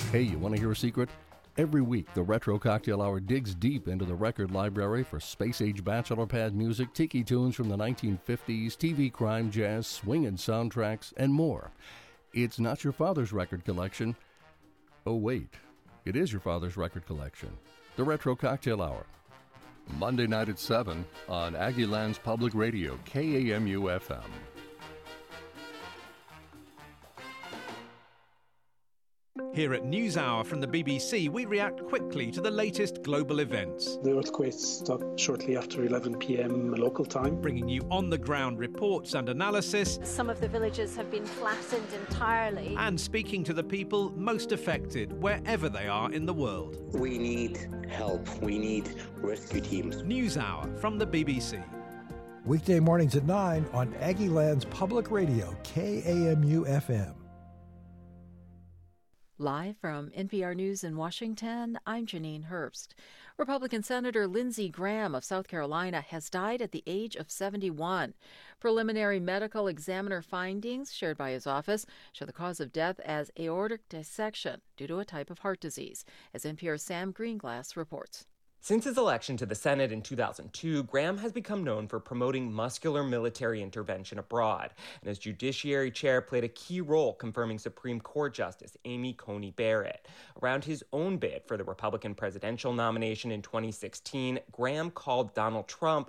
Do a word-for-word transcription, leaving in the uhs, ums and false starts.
Hey, you want to hear a secret? Every week, the Retro Cocktail Hour digs deep into the record library for space-age bachelor pad music, tiki tunes from the nineteen fifties, T V crime, jazz, swing and soundtracks, and more. It's not your father's record collection. Oh, wait. It is your father's record collection. The Retro Cocktail Hour. Monday night at seven on Aggieland's Public Radio, K A M U F M. Here at NewsHour from the B B C, we react quickly to the latest global events. The earthquake stopped shortly after eleven p.m. local time. Bringing you on-the-ground reports and analysis. Some of the villages have been flattened entirely. And speaking to the people most affected, wherever they are in the world. We need help. We need rescue teams. NewsHour from the B B C. Weekday mornings at nine on Aggieland's Public Radio, K A M U F M. Live from N P R News in Washington, I'm Janine Herbst. Republican Senator Lindsey Graham of South Carolina has died at the age of seventy-one. Preliminary medical examiner findings shared by his office show the cause of death as aortic dissection due to a type of heart disease, as N P R's Sam Greenglass reports. Since his election to the Senate in two thousand two, Graham has become known for promoting muscular military intervention abroad, and as Judiciary Chair played a key role confirming Supreme Court Justice Amy Coney Barrett. Around his own bid for the Republican presidential nomination in twenty sixteen, Graham called Donald Trump